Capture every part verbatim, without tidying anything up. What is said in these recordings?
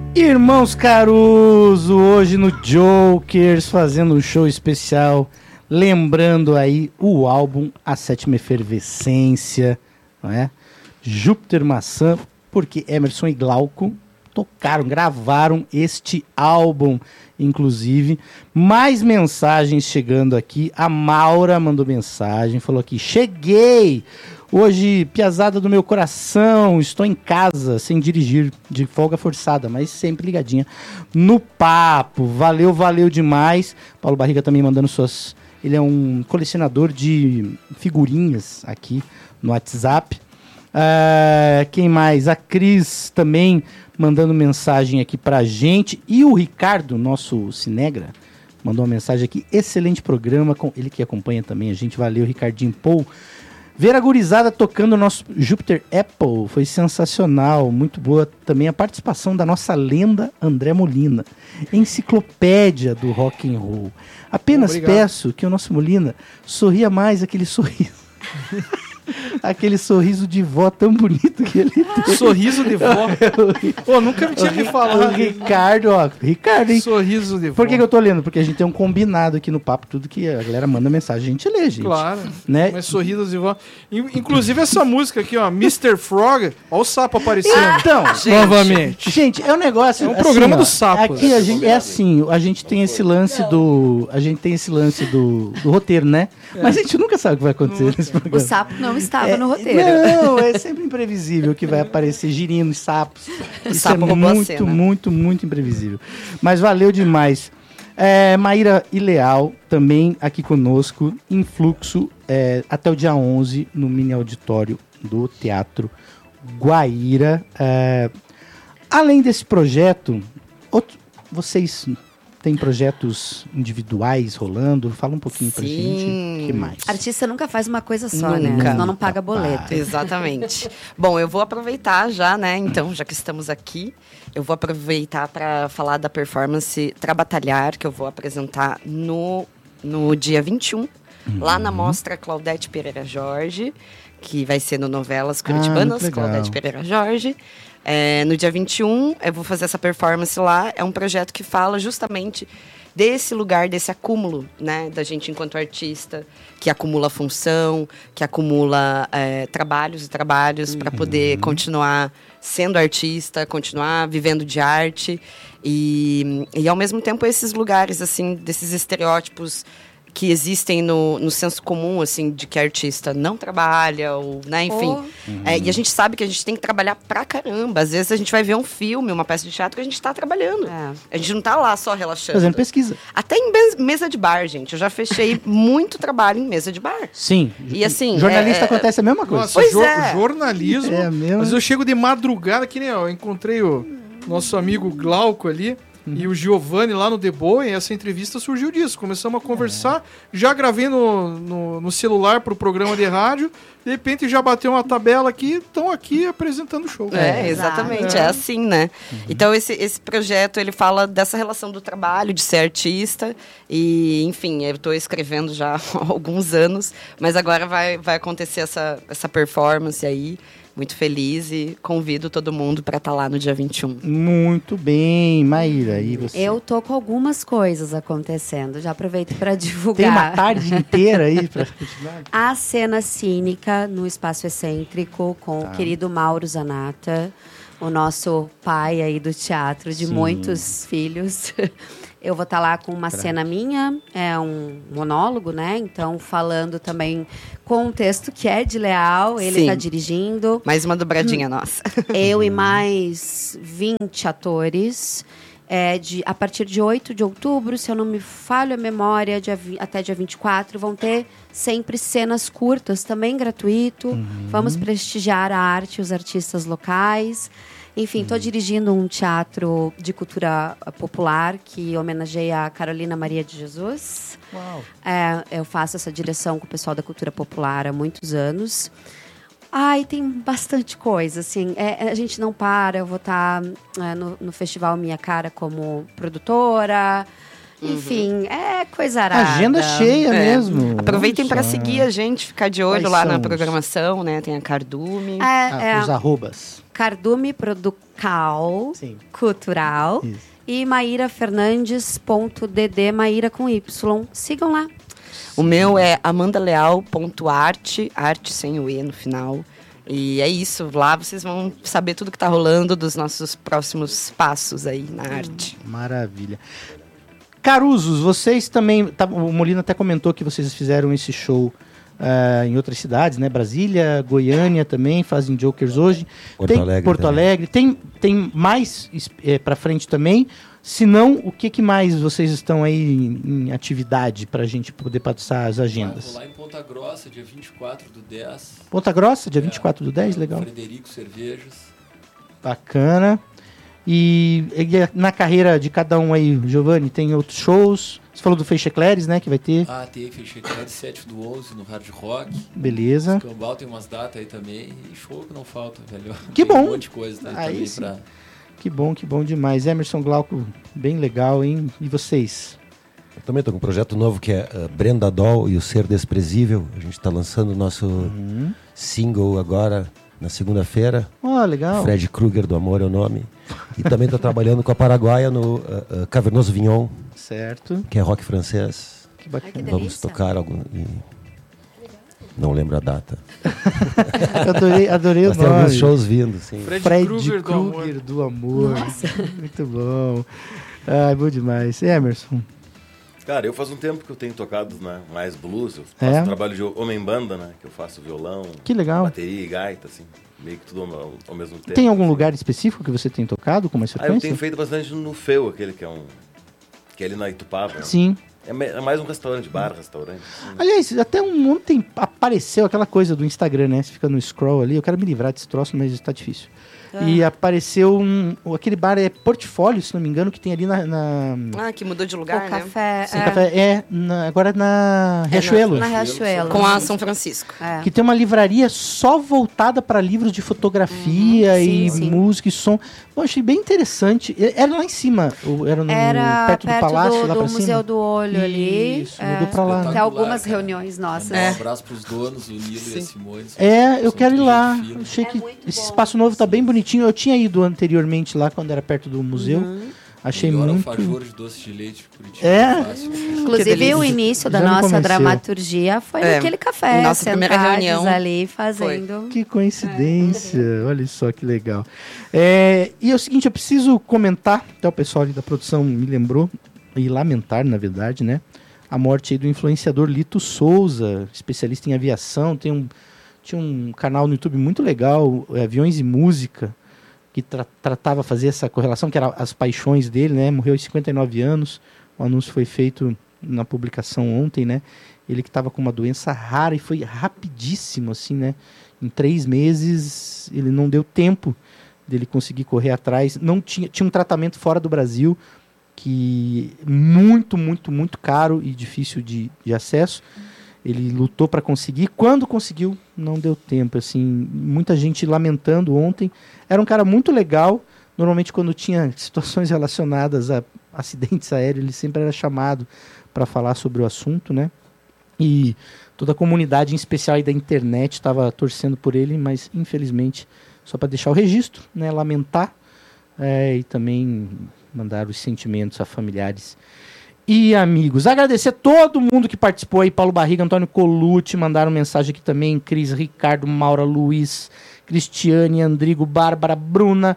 Irmãos Caruso, hoje no Jokers, fazendo um show especial, lembrando aí o álbum A Sétima Efervescência, não é? Júpiter Maçã, porque Emerson e Glauco tocaram, gravaram este álbum, inclusive. Mais mensagens chegando aqui. A Maura mandou mensagem, falou aqui: cheguei! Hoje, piazada do meu coração, estou em casa, sem dirigir, de folga forçada, mas sempre ligadinha no papo. Valeu, valeu demais. Paulo Barriga também mandando suas... Ele é um colecionador de figurinhas aqui no WhatsApp. Uh, quem mais? A Cris também mandando mensagem aqui pra gente. E o Ricardo, nosso Cinegra, mandou uma mensagem aqui. Excelente programa, com ele que acompanha também a gente. Valeu, Ricardinho Paul. Ver a gurizada tocando o nosso Júpiter Apple foi sensacional, muito boa também a participação da nossa lenda André Molina, enciclopédia do rock and roll. Apenas Obrigado. Peço que o nosso Molina sorria mais aquele sorriso. Aquele sorriso de vó tão bonito que ele tem. Sorriso de vó? Pô, nunca me tinha me falado. O Ricardo, ó. Ricardo, hein? Sorriso de vó. Por que, que eu tô lendo? Porque a gente tem um combinado aqui no papo, tudo que a galera manda mensagem, a gente lê, gente. Claro. Né? Mas sorriso de vó. Inclusive essa música aqui, ó, mister Frog, ó o sapo aparecendo. Então, gente, novamente. Gente, é um negócio... É um assim, programa ó, dos sapos. Aqui a gente, é assim, a gente tem esse lance do... A gente tem esse lance do, do roteiro, né? É. Mas a gente nunca sabe o que vai acontecer nunca. Nesse programa. O sapo não estava é, no roteiro. Não, é sempre imprevisível que vai aparecer girinos, sapos. O Isso sapo é muito, muito, muito imprevisível. Mas valeu demais. É, Maíra e Leal também aqui conosco, em fluxo, é, até o dia onze, no mini auditório do Teatro Guaíra. É, além desse projeto, outro, vocês... Tem projetos individuais rolando? Fala um pouquinho Sim. pra gente. O que mais? Artista nunca faz uma coisa só, nunca. né? Senão não paga boleto. Exatamente. Bom, eu vou aproveitar já, né? Então, já que estamos aqui, eu vou aproveitar para falar da performance Trabatalhar, que eu vou apresentar no, no dia vinte e um, uhum. lá na Mostra Claudete Pereira Jorge, que vai ser no Novelas Curitibanas, ah, Claudete Pereira Jorge. É, no dia vinte e um, eu vou fazer essa performance lá. É um projeto que fala justamente desse lugar, desse acúmulo, né, da gente enquanto artista, que acumula função, que acumula é, trabalhos e trabalhos uhum. para poder continuar sendo artista, continuar vivendo de arte. E, e, ao mesmo tempo, esses lugares, assim, desses estereótipos que existem no, no senso comum, assim, de que artista não trabalha, ou, né, enfim. Oh. Uhum. É, e a gente sabe que a gente tem que trabalhar pra caramba. Às vezes a gente vai ver um filme, uma peça de teatro, que a gente tá trabalhando. É. A gente não tá lá só relaxando. Fazendo pesquisa. Até em mesa de bar, gente. Eu já fechei muito trabalho em mesa de bar. Sim. E assim... Jornalista é, acontece a mesma coisa. Nossa, pois jo- é. jornalismo. É mesmo. Mas eu chego de madrugada, que nem eu encontrei o nosso amigo Glauco ali. E o Giovanni lá no The Boy, essa entrevista surgiu disso. Começamos a conversar, é. já gravei no, no, no celular para o programa de rádio, de repente já bateu uma tabela aqui, estão aqui apresentando o show. É, exatamente, é, é assim, né? Uhum. Então esse, esse projeto, ele fala dessa relação do trabalho, de ser artista, e enfim, eu estou escrevendo já há alguns anos, mas agora vai, vai acontecer essa, essa performance aí. Muito feliz e convido todo mundo para estar tá lá no dia vinte e um. Muito bem, Maíra. E você? Eu tô com algumas coisas acontecendo. Já aproveito para divulgar. Tem uma tarde inteira aí para continuar? A cena cínica no Espaço Excêntrico com tá. o querido Mauro Zanata, o nosso pai aí do teatro, de Sim. muitos filhos. Eu vou estar lá com uma Prato. cena minha, é um monólogo, né? Então, falando também com um texto que é de Leal, ele está dirigindo. Mais uma dobradinha hum. nossa. Eu e mais vinte atores. É de, a partir de oito de outubro, se eu não me falho a memória, dia, até dia vinte e quatro, vão ter sempre cenas curtas, também gratuito. Uhum. Vamos prestigiar a arte e os artistas locais. Enfim, estou uhum. dirigindo um teatro de cultura popular que homenageia a Carolina Maria de Jesus. Uau. É, eu faço essa direção com o pessoal da cultura popular há muitos anos. Ai, tem bastante coisa, assim, é, a gente não para, eu vou estar é, no, no Festival Minha Cara como produtora, uhum. enfim, é coisa arada. Agenda cheia é. mesmo. Aproveitem para seguir a gente, ficar de olho Quais lá na programação, né, tem a Cardume. É, ah, é, os arrobas. Cardume Producal Sim. Cultural. Isso. E Maíra Fernandes.dd, Maíra com Y. Sigam lá. O meu é amandaleal.arte, arte sem o E no final. E é isso, lá vocês vão saber tudo que está rolando dos nossos próximos passos aí na arte. Maravilha. Carusos, vocês também... Tá, o Molina até comentou que vocês fizeram esse show uh, em outras cidades, né? Brasília, Goiânia também, fazem Jokers hoje. Porto tem, Alegre Porto também. Alegre. Tem, tem mais é, para frente também. Se não, o que, que mais vocês estão aí em, em atividade para a gente poder passar as agendas? Vou lá em Ponta Grossa, dia vinte e quatro do dez. Ponta Grossa, dia É, vinte e quatro do dez, legal. Frederico Cervejas. Bacana. E, e na carreira de cada um aí, Giovanni, tem outros shows? Você falou do Feixecleres, né, que vai ter. Ah, tem Feixecleres sete do onze no Hard Rock. Beleza. Escambau tem umas datas aí também. E show que não falta, velho. Que Tem bom. um monte de coisa aí, Aí também sim. pra... Que bom, que bom demais. Emerson Glauco, bem legal, hein? E vocês? Eu também estou com um projeto novo que é uh, Brenda Doll e o Ser Desprezível. A gente está lançando o nosso Uhum. single agora, na segunda-feira. Ó, legal. Fred Krueger do Amor é o nome. E também estou trabalhando com a Paraguaia no uh, uh, Cavernoso Vignon, Certo. que é rock francês. Que Ai, que bacana. Vamos delícia. tocar algum... e- Não lembro a data. Adorei, adorei o Mas tem alguns nome. shows vindo, sim. Fred, Fred Krueger do amor. Krueger do amor. Muito bom. Ai, bom demais. Emerson. Cara, eu faz um tempo que eu tenho tocado, né, mais blues. Eu É? faço trabalho de homem-banda, né? Que eu faço violão, Que legal. bateria e gaita, assim. Meio que tudo ao, ao mesmo tempo. Tem algum assim. lugar específico que você tem tocado com mais Ah, eu frequência? tenho feito bastante no Feu, aquele que é um... Que é ali na Itupava. né? Sim. É, me- é mais um restaurante, bar, restaurante. assim, né? Aliás, até um ontem apareceu aquela coisa do Instagram, né? Você fica no scroll ali, eu quero me livrar desse troço, mas tá difícil. E apareceu um, aquele bar é Portfólio, se não me engano, que tem ali na... na Ah, que mudou de O lugar, né? café. Sem é, café, é, na- agora na é Riachuelo. Na, na Riachuelo. Com a São Francisco. É. Que tem uma livraria só voltada para livros de fotografia Uhum, e sim, sim. música e som. Eu achei bem interessante. E- Era lá em cima, ou era, no, Era perto, do palácio, do, lá do para Museu cima. do Olho ali. Isso, mudou pra lá. Tem Espetacular, algumas cara. reuniões nossas. Mandar um abraço pros donos, o Nilo e a Simone. É, eu São quero ir tudo lá. gente fina. Achei É que muito esse bom. espaço novo tá bem bonitinho. Eu tinha ido anteriormente lá quando era perto do museu. Achei Melhor muito. alfajor de doce de leite de Curitiba. É? Fácil. Inclusive, delícia. o início da Já me nossa convenceu. dramaturgia foi É, naquele café. nossa primeira sentados reunião ali fazendo. Que coincidência, olha só que legal. É, e é o seguinte, eu preciso comentar, até o pessoal ali da produção me lembrou, e lamentar, na verdade, né? A morte aí do influenciador Lito Souza, especialista em aviação, tem um, tinha um canal no YouTube muito legal, é, Aviões e Música, que tra tratava fazer essa correlação, que era as paixões dele, né? Morreu aos cinquenta e nove anos, o anúncio foi feito na publicação ontem, né? Ele que estava com uma doença rara e foi rapidíssimo, assim, né? Em três meses, ele não deu tempo dele conseguir correr atrás. Não tinha, tinha um tratamento fora do Brasil, que muito, muito, muito caro e difícil de, de acesso. Ele lutou para conseguir. Quando conseguiu, não deu tempo. Assim, muita gente lamentando ontem. Era um cara muito legal. Normalmente, quando tinha situações relacionadas a acidentes aéreos, ele sempre era chamado para falar sobre o assunto, né? E toda a comunidade, em especial aí da internet, estava torcendo por ele, mas infelizmente, só para deixar o registro, né? Lamentar é, e também mandar os sentimentos a familiares e amigos. Agradecer a todo mundo que participou aí, Paulo Barriga, Antônio Colucci, mandaram mensagem aqui também, Cris, Ricardo, Maura, Luiz, Cristiane, Andrigo, Bárbara, Bruna,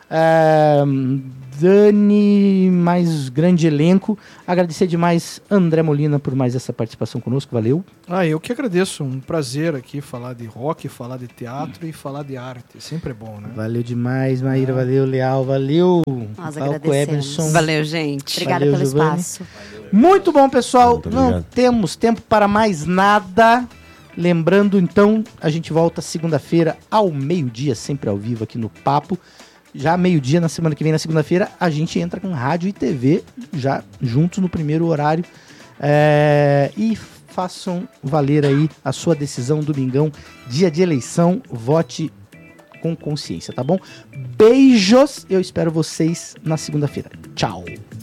uh, Dani, mais grande elenco. Agradecer demais André Molina por mais essa participação conosco, valeu. Ah, eu que agradeço. Um prazer aqui falar de rock, falar de teatro e falar de arte. Sempre é bom, né? Valeu demais, Maíra, valeu, Leal, valeu. Nós Glauco agradecemos. Emerson. Valeu, gente. Obrigada Valeu, pelo Giovanni. espaço. Muito bom, pessoal. Muito Não obrigado. temos tempo para mais nada. Lembrando, então, a gente volta segunda-feira ao meio-dia, sempre ao vivo aqui no Papo. Já meio-dia, na semana que vem, na segunda-feira, a gente entra com rádio e T V, já juntos no primeiro horário. É, e façam valer aí a sua decisão, domingão, dia de eleição, vote com consciência, tá bom? Beijos, eu espero vocês na segunda-feira. Tchau!